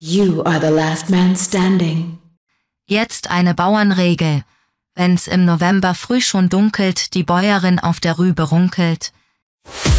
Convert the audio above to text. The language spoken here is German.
You are the last man standing. Jetzt eine Bauernregel. Wenn's im November früh schon dunkelt, die Bäuerin auf der Rübe runkelt.